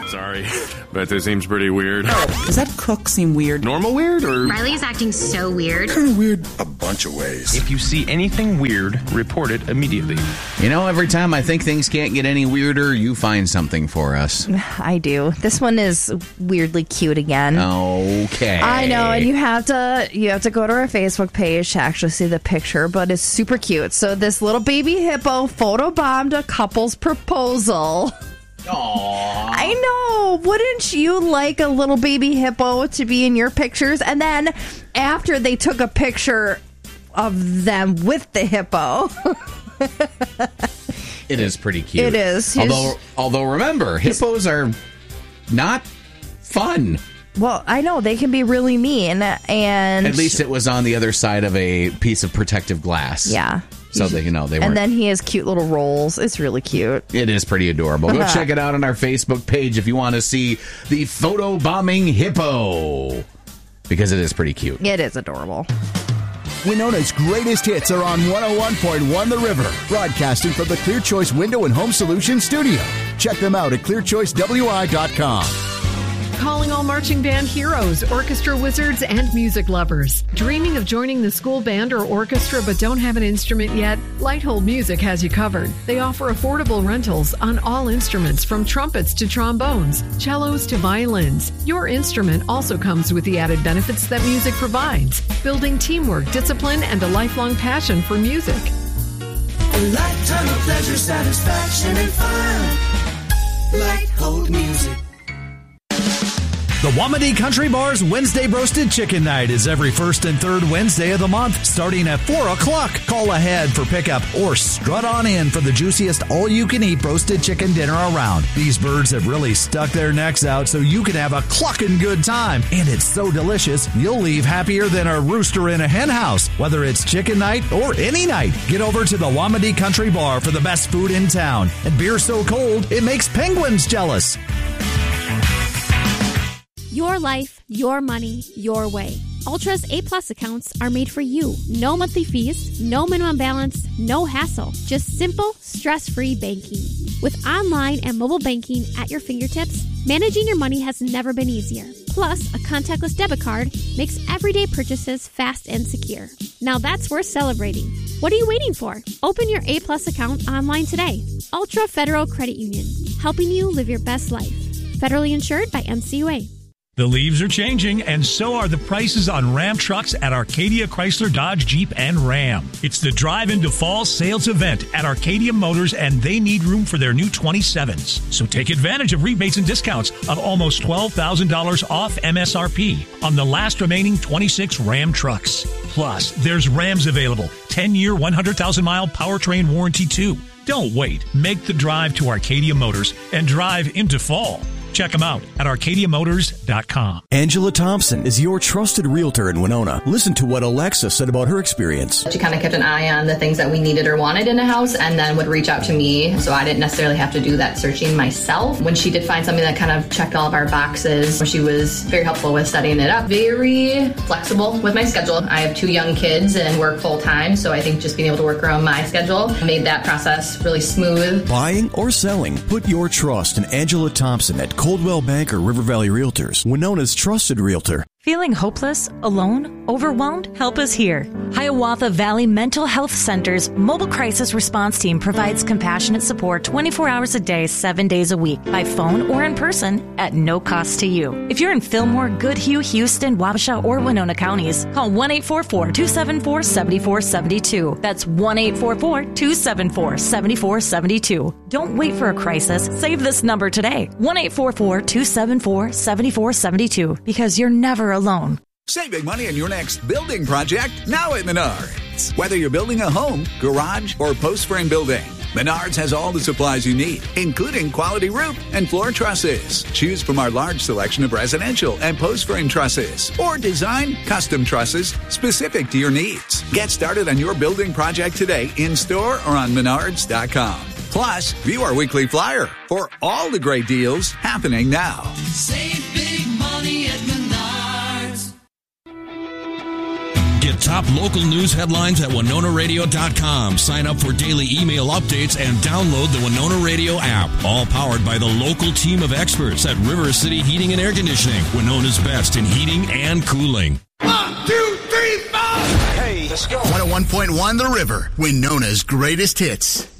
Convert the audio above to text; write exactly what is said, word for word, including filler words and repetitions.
Sorry, but this seems pretty weird. Does that cook seem weird? Normal weird, or? Riley's acting so weird. Kind of weird a bunch of ways. If you see anything weird, report it immediately. You know, every time I think things can't get any weirder, you find something for us. I do. This one is weirdly cute again. Okay. I know, and you have to you have to go to our Facebook page to actually see the picture, but it's super cute. So this little baby hippo photobombed a couple's proposal. Aww. I know. Wouldn't you like a little baby hippo to be in your pictures? And then after they took a picture of them with the hippo. It is pretty cute. It is. He's, although, although remember, hippos are not fun. Well, I know. They can be really mean. And at least it was on the other side of a piece of protective glass. Yeah. So that, you know, they were. And then he has cute little rolls. It's really cute. It is pretty adorable. Go check it out on our Facebook page if you want to see the photobombing hippo. Because it is pretty cute. It is adorable. Winona's greatest hits are on one oh one point one The River, broadcasting from the Clear Choice Window and Home Solutions studio. Check them out at clear choice w i dot com. Calling all marching band heroes, orchestra wizards, and music lovers. Dreaming of joining the school band or orchestra but don't have an instrument yet? Lighthold Music has you covered. They offer affordable rentals on all instruments from trumpets to trombones, cellos to violins. Your instrument also comes with the added benefits that music provides, building teamwork, discipline, and a lifelong passion for music. A lifetime of pleasure, satisfaction, and fun. Lighthold Music. The Wamedy Country Bar's Wednesday Roasted Chicken Night is every first and third Wednesday of the month, starting at four o'clock. Call ahead for pickup or strut on in for the juiciest all-you-can-eat roasted chicken dinner around. These birds have really stuck their necks out so you can have a clucking good time. And it's so delicious, you'll leave happier than a rooster in a hen house. Whether it's chicken night or any night, get over to the Wamedy Country Bar for the best food in town. And beer so cold, it makes penguins jealous. Your life, your money, your way. Ultra's A-plus accounts are made for you. No monthly fees, no minimum balance, no hassle. Just simple, stress-free banking. With online and mobile banking at your fingertips, managing your money has never been easier. Plus, a contactless debit card makes everyday purchases fast and secure. Now that's worth celebrating. What are you waiting for? Open your A-plus account online today. Ultra Federal Credit Union, helping you live your best life. Federally insured by N C U A. The leaves are changing, and so are the prices on Ram trucks at Arcadia Chrysler Dodge Jeep and Ram. It's the Drive into Fall sales event at Arcadia Motors, and they need room for their new twenty-sevens. So take advantage of rebates and discounts of almost twelve thousand dollars off M S R P on the last remaining twenty-six Ram trucks. Plus, there's Rams available, ten-year, one hundred thousand mile powertrain warranty too. Don't wait. Make the drive to Arcadia Motors and drive into fall. Check them out at arcadia motors dot com. Angela Thompson is your trusted realtor in Winona. Listen to what Alexa said about her experience. She kind of kept an eye on the things that we needed or wanted in a house and then would reach out to me, so I didn't necessarily have to do that searching myself. When she did find something that kind of checked all of our boxes, she was very helpful with setting it up. Very flexible with my schedule. I have two young kids and work full time, so I think just being able to work around my schedule made that process really smooth. Buying or selling, put your trust in Angela Thompson at Coldwell Banker River Valley Realtors, Winona's trusted realtor. Feeling hopeless, alone, overwhelmed? Help is here. Hiawatha Valley Mental Health Center's mobile crisis response team provides compassionate support twenty-four hours a day, seven days a week, by phone or in person at no cost to you. If you're in Fillmore, Goodhue, Houston, Wabasha, or Winona counties, call one eight four four, two seven four, seven four seven two. That's one eight four four, two seven four, seven four seven two. Don't wait for a crisis. Save this number today. one eight four four, two seven four, seven four seven two, because you're never alone. Save big money on your next building project now at Menards. Whether you're building a home, garage, or post frame building, Menards has all the supplies you need, including quality roof and floor trusses. Choose from our large selection of residential and post frame trusses, or design custom trusses specific to your needs. Get started on your building project today in store or on menards dot com. Plus, view our weekly flyer for all the great deals happening now. Save big money at Menards. Get top local news headlines at winona radio dot com. Sign up for daily email updates and download the Winona Radio app. All powered by the local team of experts at River City Heating and Air Conditioning. Winona's best in heating and cooling. One, two, three, four. Hey, let's go. one oh one point one The River, Winona's greatest hits.